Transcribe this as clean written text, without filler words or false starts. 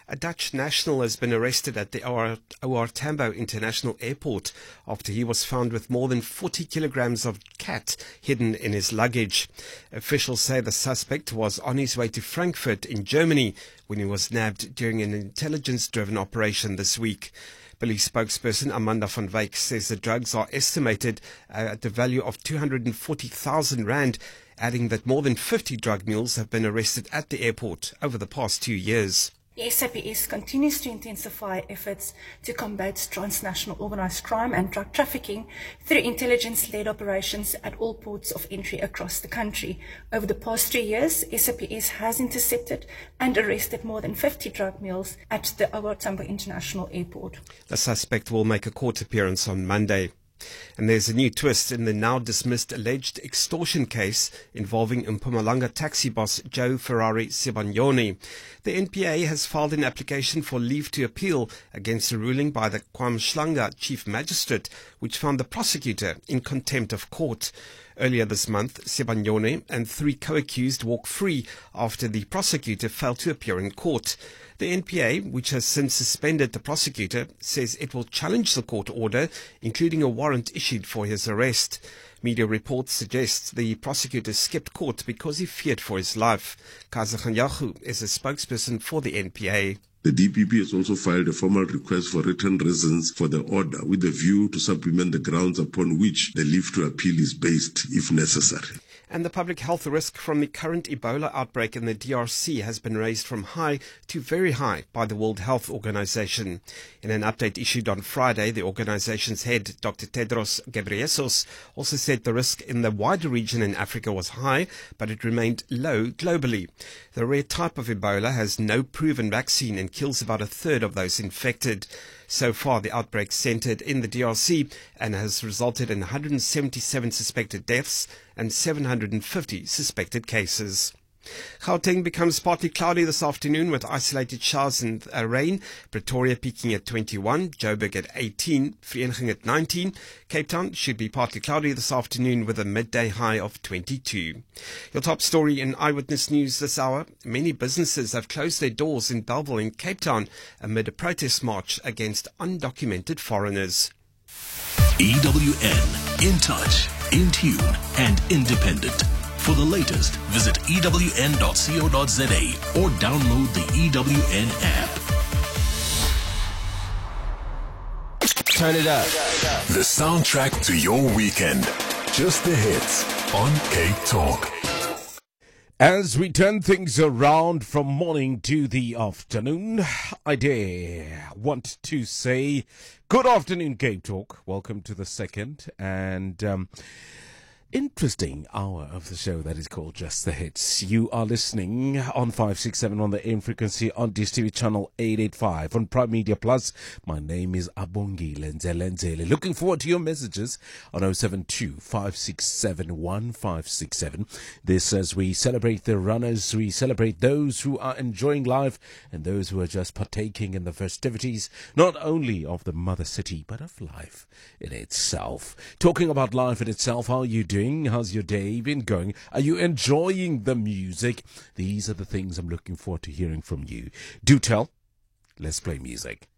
A Dutch national has been arrested at the OR Tambo International Airport after he was found with more than 40 kilograms of cat hidden in his luggage. Officials say the suspect was on his way to Frankfurt in Germany when he was nabbed during an intelligence-driven operation this week. Police spokesperson Amanda van Wyk says the drugs are estimated at the value of 240,000 rand, adding that more than 50 drug mules have been arrested at the airport over the past 2 years. The SAPS continues to intensify efforts to combat transnational organised crime and drug trafficking through intelligence-led operations at all ports of entry across the country. Over the past 3 years, SAPS has intercepted and arrested more than 50 drug mules at the OR Tambo International Airport. The suspect will make a court appearance on Monday. And there's a new twist in the now dismissed alleged extortion case involving Mpumalanga taxi boss Joe Ferrari Sibanyoni. The NPA has filed an application for leave to appeal against a ruling by the KwaMhlanga Chief Magistrate, which found the prosecutor in contempt of court. Earlier this month, Sibanyoni and 3 co-accused walked free after the prosecutor failed to appear in court. The NPA, which has since suspended the prosecutor, says it will challenge the court order, including a warrant issued for his arrest. Media reports suggest the prosecutor skipped court because he feared for his life. Kaza Khanyagu is a spokesperson for the NPA. The DPP has also filed a formal request for written reasons for the order with a view to supplement the grounds upon which the leave to appeal is based if necessary. And the public health risk from the current Ebola outbreak in the DRC has been raised from high to very high by the World Health Organization. In an update issued on Friday, the organization's head, Dr. Tedros Ghebreyesus, also said the risk in the wider region in Africa was high, but it remained low globally. The rare type of Ebola has no proven vaccine and kills about a third of those infected. So far, the outbreak centered in the DRC and has resulted in 177 suspected deaths and 750 suspected cases. Gauteng becomes partly cloudy this afternoon with isolated showers and rain. Pretoria peaking at 21, Joburg at 18, Vereeniging at 19. Cape Town should be partly cloudy this afternoon with a midday high of 22. Your top story in Eyewitness News this hour. Many businesses have closed their doors in Bellville in Cape Town amid a protest march against undocumented foreigners. EWN, in touch, in tune and independent. For the latest, visit ewn.co.za or download the EWN app. Turn it up. The soundtrack to your weekend. Just the hits on Cape Talk. As we turn things around from morning to the afternoon, I dare want to say good afternoon, Cape Talk. Welcome to the second and interesting hour of the show that is called Just the Hits. You are listening on 567 on the AM frequency on DSTV channel 885 on Prime Media Plus. My name is Abongi Lenzele. Looking forward to your messages on 072-567-1567. This as we celebrate the runners, we celebrate those who are enjoying life and those who are just partaking in the festivities, not only of the mother city, but of life in itself. Talking about life in itself, how are you doing? How's your day been going? Are you enjoying the music? These are the things I'm looking forward to hearing from you. Do tell. Let's play music.